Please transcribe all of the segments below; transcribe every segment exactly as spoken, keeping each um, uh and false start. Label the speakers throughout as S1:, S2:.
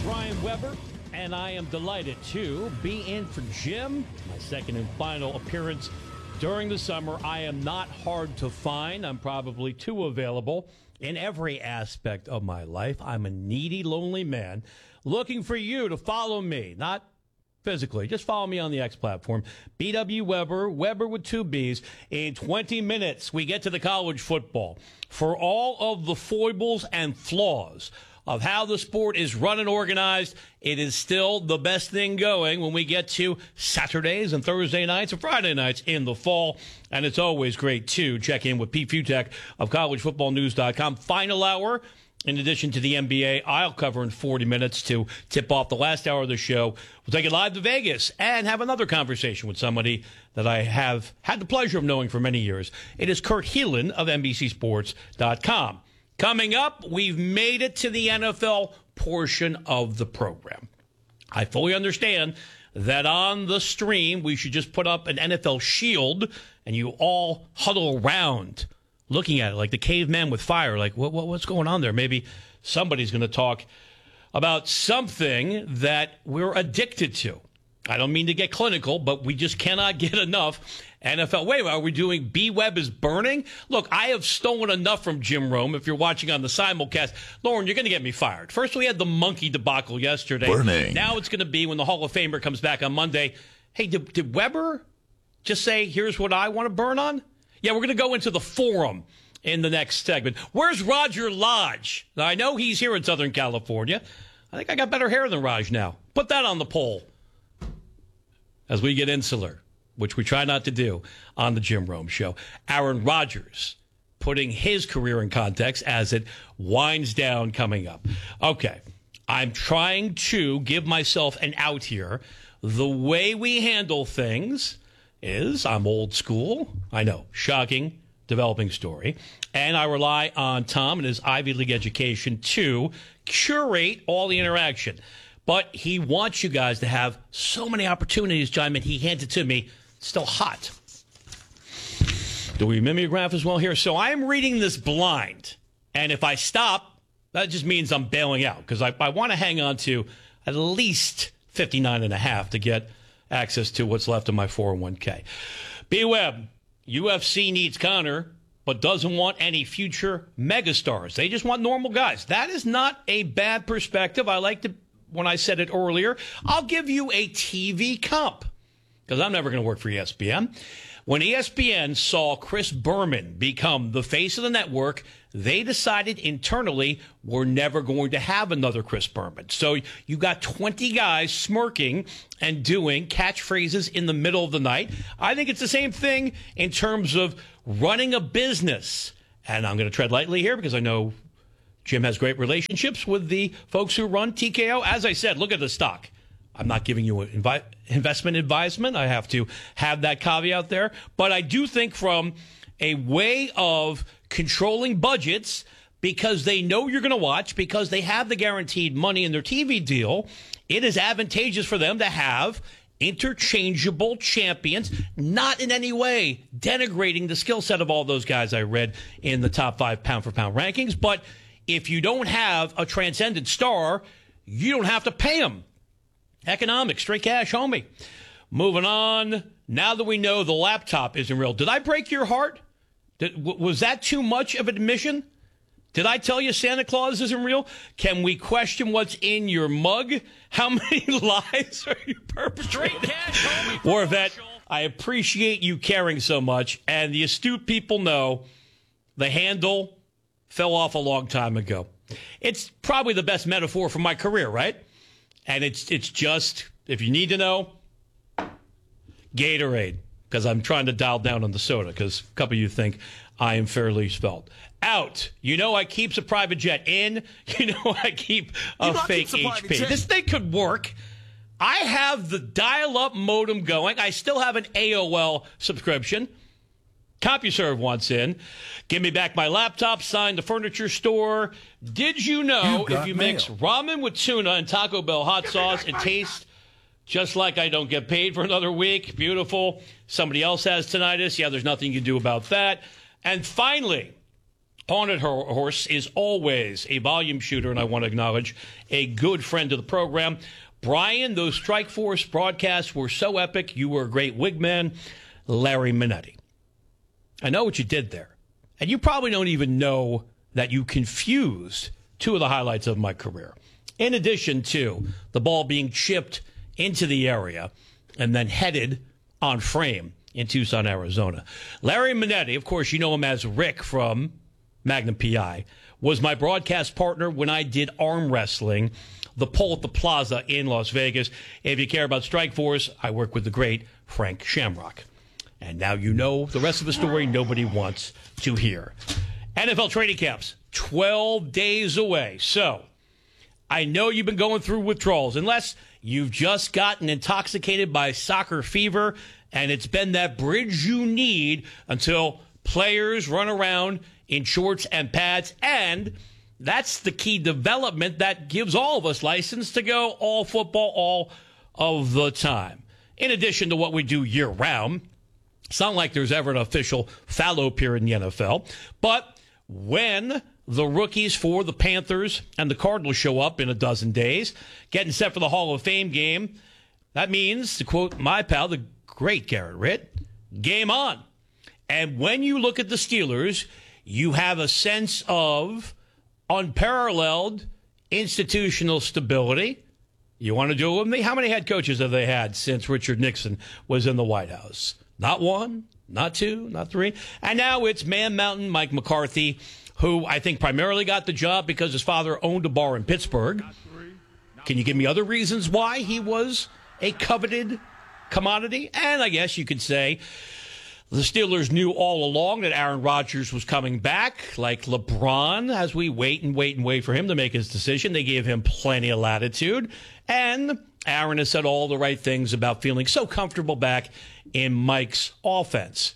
S1: Brian Weber, and I am delighted to be in for Jim, my second and final appearance during the summer. I am not hard to find. I'm probably too available in every aspect of my life. I'm a needy, lonely man looking for you to follow me, not physically. Just follow me on the X platform. B W Weber, Weber with two B's. In twenty minutes, we get to the college football. For all of the foibles and flaws of how the sport is run and organized, it is still the best thing going when we get to Saturdays and Thursday nights and Friday nights in the fall. And it's always great to check in with Pete Futek of college football news dot com. Final hour, in addition to the N B A, I'll cover in forty minutes to tip off the last hour of the show. We'll take it live to Vegas and have another conversation with somebody that I have had the pleasure of knowing for many years. It is Kurt Helin of N B C Sports dot com. Coming up, we've made it to the N F L portion of the program. I fully understand that on the stream, we should just put up an N F L shield and you all huddle around looking at it like the caveman with fire. Like, what, what what's going on there? Maybe somebody's going to talk about something that we're addicted to. I don't mean to get clinical, but we just cannot get enough N F L. Wait, are we doing B-Web is burning? Look, I have stolen enough from Jim Rome. If you're watching on the simulcast, Lauren, you're going to get me fired. First, we had the monkey debacle yesterday.
S2: Burning.
S1: Now it's going to be when the Hall of Famer comes back on Monday. Hey, did, did Weber just say, here's what I want to burn on? Yeah, we're going to go into the forum in the next segment. Where's Roger Lodge? Now, I know he's here in Southern California. I think I got better hair than Raj now. Put that on the poll as we get insular, which we try not to do on the Jim Rome Show. Aaron Rodgers putting his career in context as it winds down coming up. Okay, I'm trying to give myself an out here. The way we handle things is I'm old school. I know, shocking, developing story. And I rely on Tom and his Ivy League education to curate all the interaction. But he wants you guys to have so many opportunities, John, and he hands it to me. It's still hot. Do we mimeograph as well here? So I am reading this blind. And if I stop, that just means I'm bailing out because I, I want to hang on to at least fifty-nine and a half to get access to what's left of my four oh one k. B-Web, U F C needs Conor, but doesn't want any future megastars. They just want normal guys. That is not a bad perspective. I like to, when I said it earlier, I'll give you a T V comp because I'm never going to work for E S P N. When E S P N saw Chris Berman become the face of the network, they decided internally we're never going to have another Chris Berman. So you got twenty guys smirking and doing catchphrases in the middle of the night. I think it's the same thing in terms of running a business. And I'm going to tread lightly here because I know Jim has great relationships with the folks who run T K O. As I said, look at the stock. I'm not giving you an invi- investment advisement. I have to have that caveat there. But I do think from a way of controlling budgets, because they know you're going to watch, because they have the guaranteed money in their T V deal, it is advantageous for them to have interchangeable champions, not in any way denigrating the skill set of all those guys I read in the top five pound-for-pound rankings. But if you don't have a transcendent star, you don't have to pay them. Economics, straight cash, homie. Moving on. Now that we know the laptop isn't real, did I break your heart? Did, w- was that too much of an admission? Did I tell you Santa Claus isn't real? Can we question what's in your mug? How many lies are you perpetrating?
S3: Straight cash, homie.
S1: Warvet, I appreciate you caring so much. And the astute people know the handle fell off a long time ago. It's probably the best metaphor for my career, right? And it's it's just, if you need to know, Gatorade, because I'm trying to dial down on the soda, because a couple of you think I am fairly svelte. Out. You know I keeps a private jet. In. You know I keep a fake H P. This thing could work. I have the dial-up modem going. I still have an A O L subscription. CompuServe wants in. Give me back my laptop, signed the furniture store. Did you know
S2: You
S1: if you
S2: mail.
S1: mix ramen with tuna and Taco Bell hot sauce, it tastes just like I don't get paid for another week? Beautiful. Somebody else has tinnitus. Yeah, there's nothing you can do about that. And finally, Haunted Horse is always a volume shooter, and I want to acknowledge a good friend of the program. Brian, those Strike Force broadcasts were so epic. You were a great wigman. Larry Minetti. I know what you did there. And you probably don't even know that you confused two of the highlights of my career. In addition to the ball being chipped into the area and then headed on frame in Tucson, Arizona. Larry Minetti, of course, you know him as Rick from Magnum P I, was my broadcast partner when I did arm wrestling, the pole at the Plaza in Las Vegas. If you care about Strike Force, I work with the great Frank Shamrock. And now you know the rest of the story nobody wants to hear. N F L training camps, twelve days away. So I know you've been going through withdrawals, unless you've just gotten intoxicated by soccer fever, and it's been that bridge you need until players run around in shorts and pads. And that's the key development that gives all of us license to go all football all of the time. In addition to what we do year round, it's not like there's ever an official fallow period in the N F L. But when the rookies for the Panthers and the Cardinals show up in a dozen days, getting set for the Hall of Fame game, that means, to quote my pal, the great Garrett Ritt, game on. And when you look at the Steelers, you have a sense of unparalleled institutional stability. You want to do it with me? How many head coaches have they had since Richard Nixon was in the White House? Not one, not two, not three. And now it's Man Mountain Mike McCarthy, who I think primarily got the job because his father owned a bar in Pittsburgh. Can you give me other reasons why he was a coveted commodity? And I guess you could say the Steelers knew all along that Aaron Rodgers was coming back, like LeBron, as we wait and wait and wait for him to make his decision. They gave him plenty of latitude. And Aaron has said all the right things about feeling so comfortable back in Mike's offense.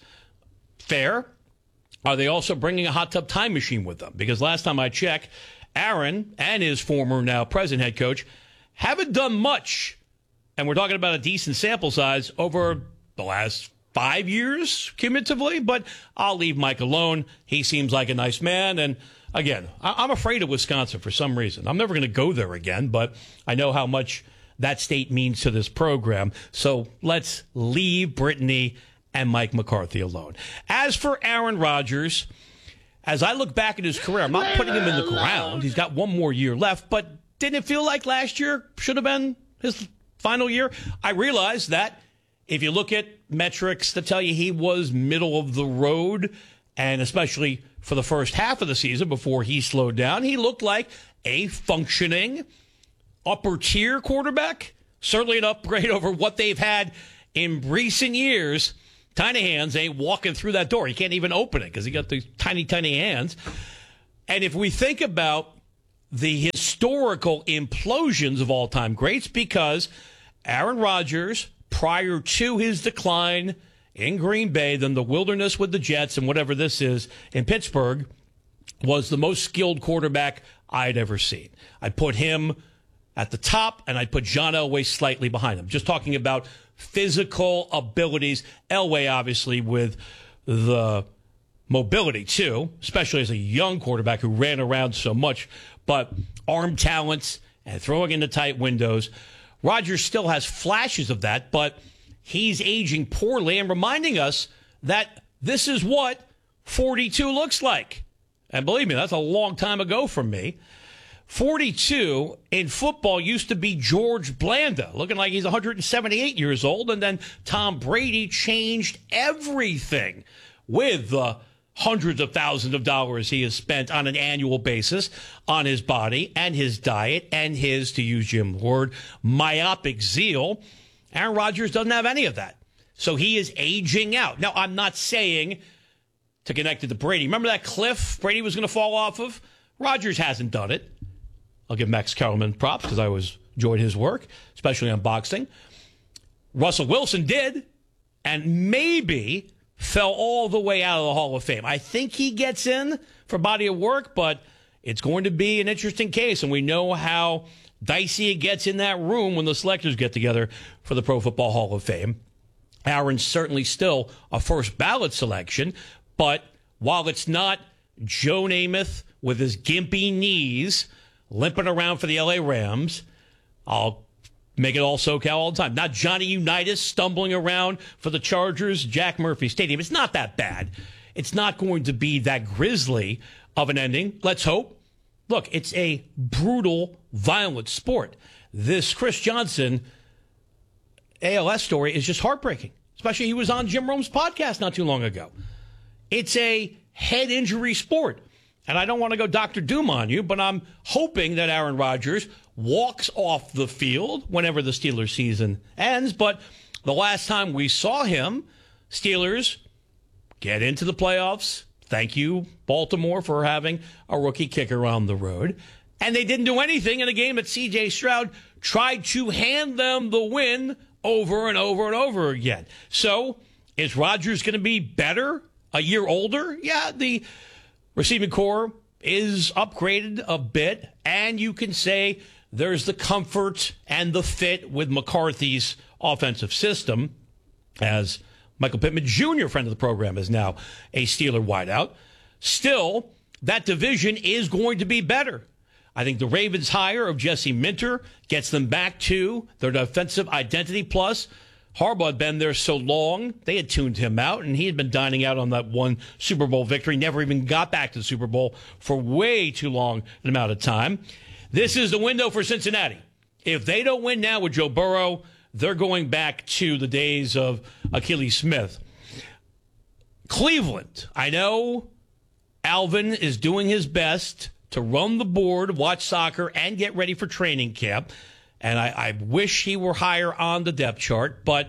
S1: Fair. Are they also bringing a hot tub time machine with them? Because last time I checked, Aaron and his former now present head coach haven't done much. And we're talking about a decent sample size over the last five years cumulatively. But I'll leave Mike alone. He seems like a nice man. And again, I'm afraid of Wisconsin for some reason. I'm never going to go there again, but I know how much that state means to this program. So let's leave Brittany and Mike McCarthy alone. As for Aaron Rodgers, as I look back at his career, I'm not putting him in the ground. He's got one more year left, but didn't it feel like last year should have been his final year? I realize that if you look at metrics that tell you he was middle of the road, and especially for the first half of the season before he slowed down, he looked like a functioning upper tier quarterback, certainly an upgrade over what they've had in recent years. Tiny hands ain't walking through that door. He can't even open it because he got these tiny, tiny hands. And if we think about the historical implosions of all-time greats, because Aaron Rodgers, prior to his decline in Green Bay, then the wilderness with the Jets and whatever this is in Pittsburgh, was the most skilled quarterback I'd ever seen. I'd put him at the top, and I'd put John Elway slightly behind him. Just talking about physical abilities. Elway, obviously, with the mobility, too, especially as a young quarterback who ran around so much, but arm talents and throwing into tight windows. Rodgers still has flashes of that, but he's aging poorly and reminding us that this is what forty-two looks like. And believe me, that's a long time ago from me. forty-two in football used to be George Blanda, looking like he's one hundred seventy-eight years old. And then Tom Brady changed everything with the hundreds of thousands of dollars he has spent on an annual basis on his body and his diet and his, to use Jim's word, myopic zeal. Aaron Rodgers doesn't have any of that. So he is aging out. Now, I'm not saying to connect it to Brady. Remember that cliff Brady was going to fall off of? Rodgers hasn't done it. I'll give Max Kellerman props because I always enjoyed his work, especially on boxing. Russell Wilson did, and maybe fell all the way out of the Hall of Fame. I think he gets in for body of work, but it's going to be an interesting case, and we know how dicey it gets in that room when the selectors get together for the Pro Football Hall of Fame. Aaron's certainly still a first ballot selection, but while it's not Joe Namath with his gimpy knees limping around for the L A Rams. I'll make it all SoCal all the time. Not Johnny Unitas stumbling around for the Chargers, Jack Murphy Stadium. It's not that bad. It's not going to be that grisly of an ending. Let's hope. Look, it's a brutal, violent sport. This Chris Johnson A L S story is just heartbreaking. Especially he was on Jim Rome's podcast not too long ago. It's a head injury sport. And I don't want to go Doctor Doom on you, but I'm hoping that Aaron Rodgers walks off the field whenever the Steelers season ends. But the last time we saw him, Steelers get into the playoffs. Thank you, Baltimore, for having a rookie kicker on the road. And they didn't do anything in a game that C J Stroud tried to hand them the win over and over and over again. So is Rodgers going to be better, a year older? Yeah, the receiving core is upgraded a bit, and you can say there's the comfort and the fit with McCarthy's offensive system, as Michael Pittman Junior, friend of the program, is now a Steeler wideout. Still, that division is going to be better. I think the Ravens' hire of Jesse Minter gets them back to their defensive identity. Plus, Harbaugh had been there so long, they had tuned him out, and he had been dining out on that one Super Bowl victory, never even got back to the Super Bowl for way too long an amount of time. This is the window for Cincinnati. If they don't win now with Joe Burrow, they're going back to the days of Achilles Smith. Cleveland, I know Alvin is doing his best to run the board, watch soccer, and get ready for training camp. And I, I wish he were higher on the depth chart. But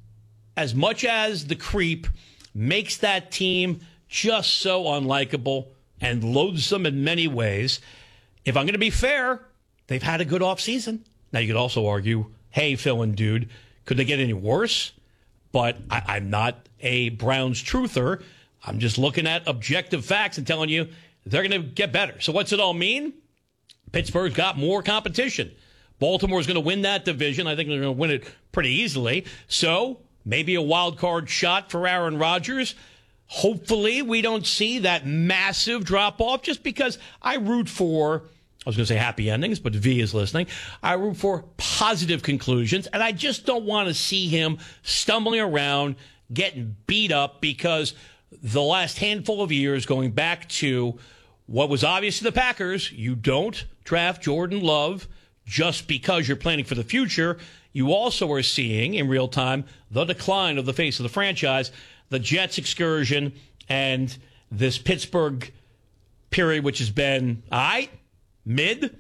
S1: as much as the creep makes that team just so unlikable and loathsome in many ways, if I'm going to be fair, they've had a good offseason. Now, you could also argue, hey, Phil and dude, could they get any worse? But I, I'm not a Browns truther. I'm just looking at objective facts and telling you they're going to get better. So what's it all mean? Pittsburgh's got more competition. Baltimore's going to win that division. I think they're going to win it pretty easily. So maybe a wild card shot for Aaron Rodgers. Hopefully we don't see that massive drop-off, just because I root for, I was going to say happy endings, but V is listening. I root for positive conclusions, and I just don't want to see him stumbling around, getting beat up, because the last handful of years, going back to what was obvious to the Packers, you don't draft Jordan Love just because you're planning for the future. You also are seeing in real time the decline of the face of the franchise, the Jets excursion, and this Pittsburgh period, which has been, all right, mid.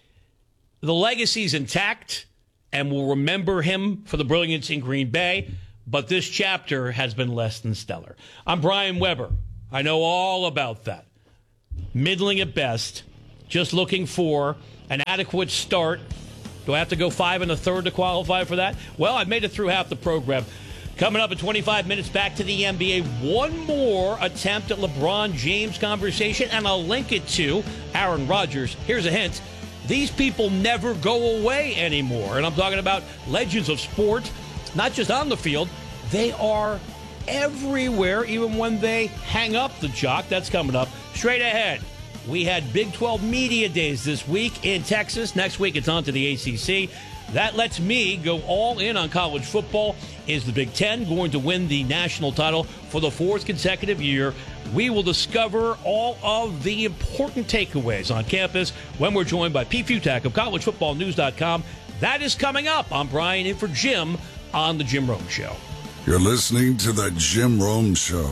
S1: The legacy's intact, and we'll remember him for the brilliance in Green Bay, but this chapter has been less than stellar. I'm Brian Weber. I know all about that. Middling at best, just looking for an adequate start. Do I have to go five and a third to qualify for that? Well, I've made it through half the program. Coming up in twenty-five minutes, back to the N B A. One more attempt at LeBron James conversation, and I'll link it to Aaron Rodgers. Here's a hint. These people never go away anymore. And I'm talking about legends of sport, not just on the field. They are everywhere, even when they hang up the jock. That's coming up straight ahead. We had Big twelve Media Days this week in Texas. Next week, it's on to the A C C. That lets me go all in on college football. Is the Big Ten going to win the national title for the fourth consecutive year? We will discover all of the important takeaways on campus when we're joined by Pete Futak of college football news dot com. That is coming up. I'm Brian in for Jim on The Jim Rome Show.
S2: You're listening to The Jim Rome Show.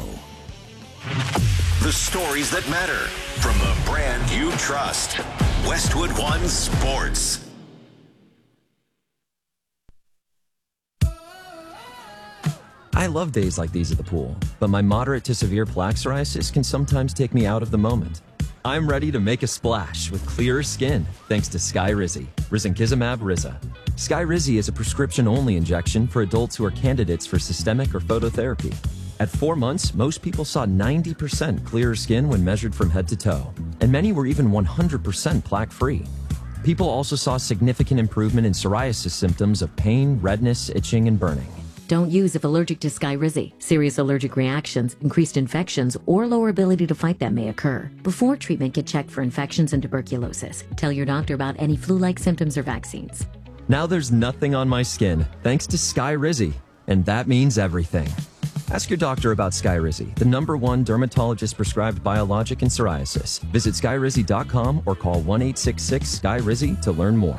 S3: The stories that matter from the brand you trust. Westwood One Sports.
S4: I love days like these at the pool, but my moderate to severe plaque psoriasis can sometimes take me out of the moment. I'm ready to make a splash with clearer skin thanks to Skyrizi, risankizumab Riza. Skyrizi is a prescription-only injection for adults who are candidates for systemic or phototherapy. At four months, most people saw ninety percent clearer skin when measured from head to toe, and many were even one hundred percent plaque-free. People also saw significant improvement in psoriasis symptoms of pain, redness, itching, and burning.
S5: Don't use if allergic to Skyrizi. Serious allergic reactions, increased infections, or lower ability to fight them may occur. Before treatment, get checked for infections and tuberculosis. Tell your doctor about any flu-like symptoms or vaccines.
S4: Now there's nothing on my skin thanks to Skyrizi, and that means everything. Ask your doctor about Skyrizi, the number one dermatologist-prescribed biologic in psoriasis. Visit skyrizi dot com or call one eight six six Skyrizi to learn more.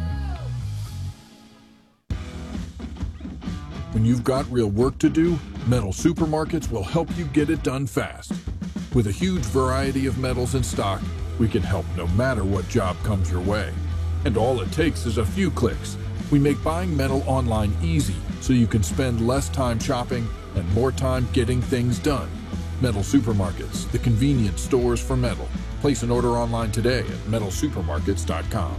S6: When you've got real work to do, Metal Supermarkets will help you get it done fast. With a huge variety of metals in stock, we can help no matter what job comes your way. And all it takes is a few clicks. We make buying metal online easy so you can spend less time shopping and more time getting things done. Metal Supermarkets, the convenient stores for metal. Place an order online today at metal supermarkets dot com.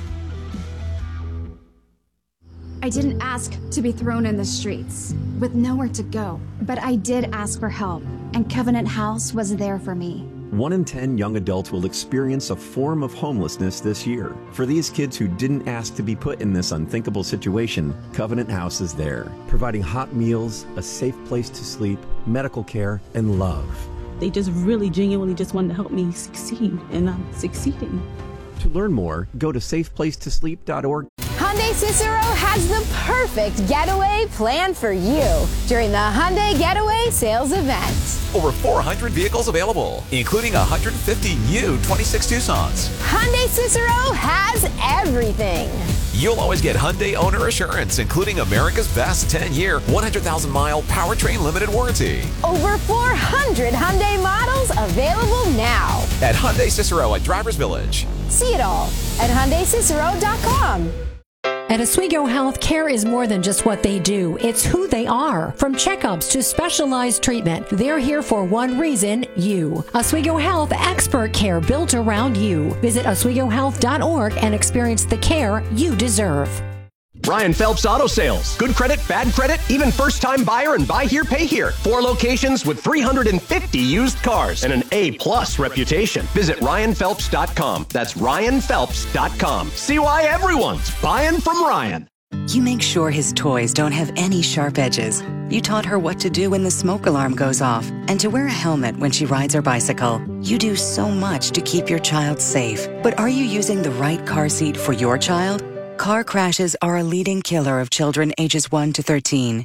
S7: I didn't ask to be thrown in the streets with nowhere to go, but I did ask for help, and Covenant House was there for me.
S8: One in ten young adults will experience a form of homelessness this year. For these kids who didn't ask to be put in this unthinkable situation, Covenant House is there, providing hot meals, a safe place to sleep, medical care, and love.
S9: They just really genuinely just wanted to help me succeed, and I'm succeeding.
S8: To learn more, go to safe place to sleep dot org.
S10: Hyundai Cicero has the perfect getaway planned for you during the Hyundai Getaway Sales Event.
S11: Over four hundred vehicles available, including one hundred fifty new twenty-six Tucsons.
S10: Hyundai Cicero has everything.
S11: You'll always get Hyundai Owner Assurance, including America's best ten-year, one hundred thousand mile powertrain limited warranty.
S10: Over four hundred Hyundai models available now.
S11: At Hyundai Cicero at Drivers Village.
S10: See it all at Hyundai Cicero dot com.
S12: At Oswego Health, care is more than just what they do. It's who they are. From checkups to specialized treatment, they're here for one reason, you. Oswego Health, expert care built around you. Visit oswego health dot org and experience the care you deserve.
S13: Ryan Phelps Auto Sales. Good credit, bad credit, even first-time buyer and buy here, pay here. Four locations with three hundred fifty used cars and an A-plus reputation. Visit ryan phelps dot com. That's ryan phelps dot com. See why everyone's buying from Ryan.
S14: You make sure his toys don't have any sharp edges. You taught her what to do when the smoke alarm goes off and to wear a helmet when she rides her bicycle. You do so much to keep your child safe. But are you using the right car seat for your child? Car crashes are a leading killer of children ages one to thirteen.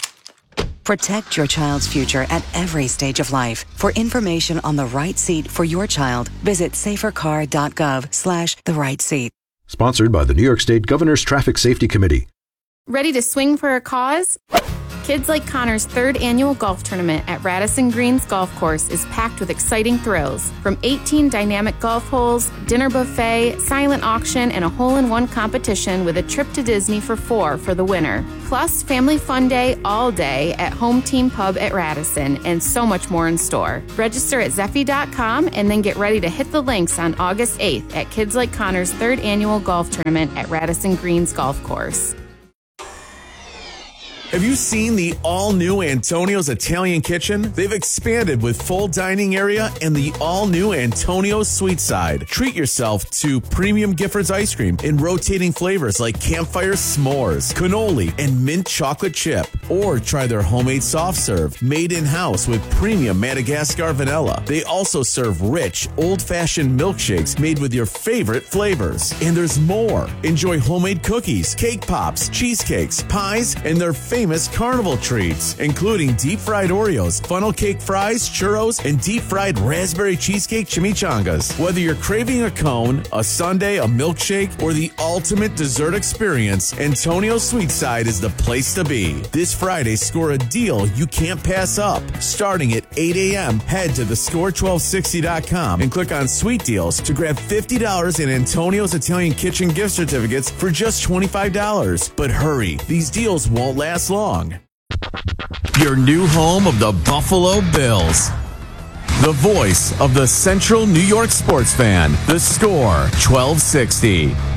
S14: Protect your child's future at every stage of life. For information on the right seat for your child, visit safer car dot gov slash the right seat.
S15: Sponsored by the New York State Governor's Traffic Safety Committee.
S16: Ready to swing for a cause? Kids Like Connor's third annual golf tournament at Radisson Greens Golf Course is packed with exciting thrills. From eighteen dynamic golf holes, dinner buffet, silent auction, and a hole-in-one competition with a trip to Disney for four for the winner. Plus, family fun day all day at Home Team Pub at Radisson, and so much more in store. Register at zeffy dot com and then get ready to hit the links on August eighth at Kids Like Connor's third annual golf tournament at Radisson Greens Golf Course.
S17: Have you seen the all-new Antonio's Italian Kitchen? They've expanded with full dining area and the all-new Antonio's Sweet Side. Treat yourself to premium Giffords ice cream in rotating flavors like campfire s'mores, cannoli, and mint chocolate chip. Or try their homemade soft serve, made in-house with premium Madagascar vanilla. They also serve rich, old-fashioned milkshakes made with your favorite flavors. And there's more. Enjoy homemade cookies, cake pops, cheesecakes, pies, and their favorite famous carnival treats, including deep-fried Oreos, funnel cake fries, churros, and deep-fried raspberry cheesecake chimichangas. Whether you're craving a cone, a sundae, a milkshake, or the ultimate dessert experience, Antonio's Sweet Side is the place to be. This Friday, score a deal you can't pass up. Starting at eight a.m., head to the score twelve sixty dot com and click on Sweet Deals to grab fifty dollars in Antonio's Italian Kitchen gift certificates for just twenty-five dollars. But hurry, these deals won't last long. Your new home of the Buffalo Bills. The voice of the Central New York sports fan. The Score twelve sixty.